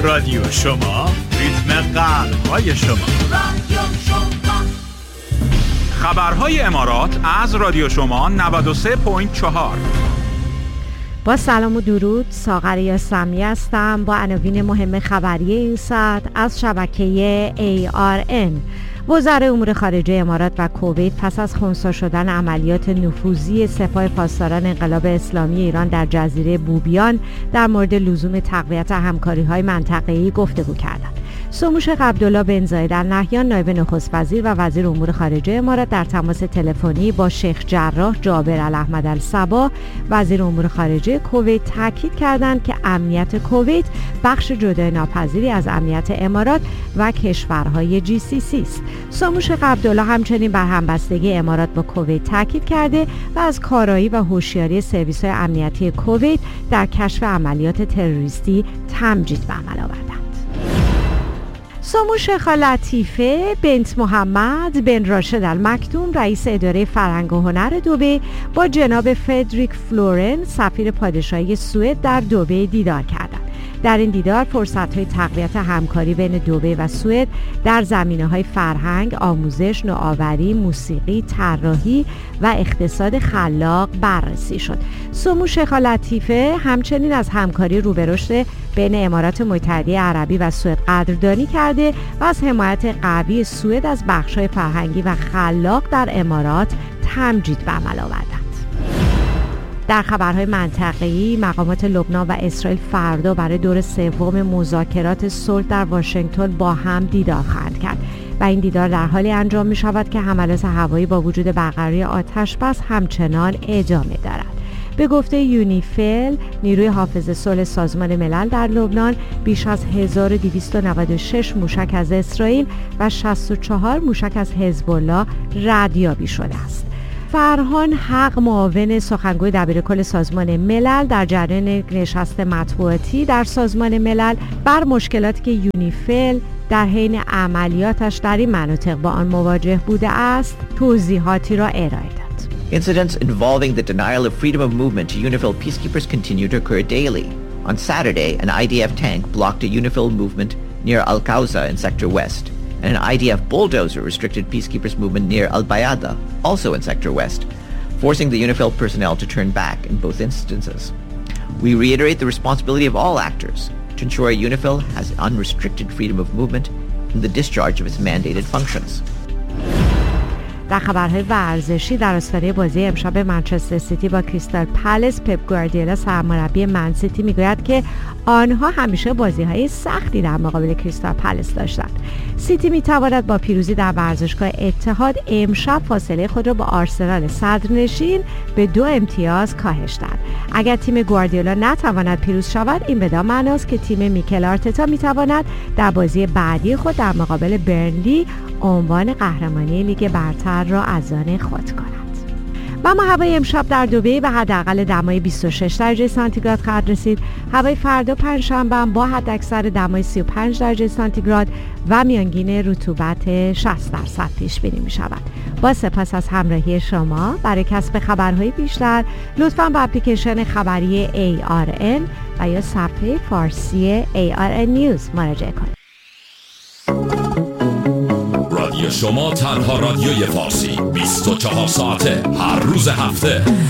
رادیو شما، ریتم قلب‌های شما. خبرهای امارات از رادیو شما 93.4. با سلام و درود، ساغر یاسمی هستم با عناوین مهم خبری این ساعت از شبکه ARN. وزرای امور خارجه امارات و کویت پس از خنثی شدن عملیات نفوذی سپاه پاسداران انقلاب اسلامی ایران در جزیره بوبیان در مورد لزوم تقویت همکاری‌های منطقه‌ای گفتگو کردند. سموشخ عبدالله بن زاید النهیان نایب نخست وزیر و وزیر امور خارجه امارات در تماس تلفنی با شیخ جراح جابر الاحمد الصباح وزیر امور خارجه کویت تاکید کردند که امنیت کویت بخش جدای ناپذیری از امنیت امارات و کشورهای GCC است. سموشخ عبدالله همچنین بر همبستگی امارات با کویت تاکید کرده و از کارایی و هوشیاری سرویس‌های امنیتی کویت در کشف عملیات تروریستی تمجید به عمل آوردند. سموشخ لطیفه بنت محمد بن راشد المکتوم رئیس اداره فرهنگ و هنر دبی با جناب فردریک فلورن سفیر پادشاهی سوئد در دبی دیدار کردند. در این دیدار فرصت‌های تقویت همکاری بین دبی و سوئد در زمینه‌های فرهنگ، آموزش، نوآوری، موسیقی، طراحی و اقتصاد خلاق بررسی شد. سموشخ لطیفه همچنین از همکاری رو به رشد بین امارات متحده عربی و سوئد قدردانی کرده و از حمایت قوی سوئد از بخش‌های فرهنگی و خلاق در امارات تمجید به عمل آوردند. در خبرهای منطقه‌ای، مقامات لبنان و اسرائیل فردا برای دور سوم مذاکرات صلح در واشنگتن با هم دیدار خواهند کرد و این دیدار در حالی انجام می شود که حملات هوایی با وجود برقراری آتش بس همچنان ادامه دارد. به گفته یونیفیل، نیروی حافظ صلح سازمان ملل در لبنان بیش از 1296 موشک از اسرائیل و 64 موشک از حزب الله ردیابی شده است. فرهان حق، معاون سخنگوی دبیرکل سازمان ملل، در جریان نشست مطبوعاتی در سازمان ملل بر مشکلاتی که یونیفیل در حین عملیاتش در این مناطق با آن مواجه بوده است توضیحاتی را ارائه داد. Incidents involving the denial of freedom of movement to UNIFIL peacekeepers continue to occur daily. On Saturday, an IDF tank blocked a UNIFIL movement near Al-Qawza in Sector West, and an IDF bulldozer restricted peacekeepers' movement near Al-Bayada, also in Sector West, forcing the UNIFIL personnel to turn back in both instances. We reiterate the responsibility of all actors to ensure UNIFIL has unrestricted freedom of movement in the discharge of its mandated functions. در خبرهای ورزشی، در اسفره بازی امشب منچستر سیتی با کریستال پالاس، پپ گواردیولا سرمربی من سیتی میگوید که آنها همیشه بازی‌های سختی در مقابل کریستال پالاس داشتند. سیتی میتواند با پیروزی در ورزشگاه اتحاد امشب فاصله خود را با آرسنال صدرنشین به 2 امتیاز کاهش دهد. اگر تیم گواردیولا نتواند پیروز شود، این بدان معناست که تیم میکل آرتتا میتواند در بازی بعدی خود در مقابل برنلی عنوان قهرمانی لیگ برتر را از آن خود کند. و اما هوای امشب در دبی به حداقل دمای 26 درجه سانتیگراد خواهد رسید. هوای فردا پنجشنبه با حداکثر دمای 35 درجه سانتیگراد و میانگین رطوبت 60% پیش بینی می شود. با سپاس از همراهی شما. برای کسب خبرهای بیشتر لطفاً به اپلیکیشن خبری ARN و یا صفحه فارسی ARN نیوز مراجعه کنید. رادیو شما تنها رادیوی فارسی 24 ساعته هر روز هفته.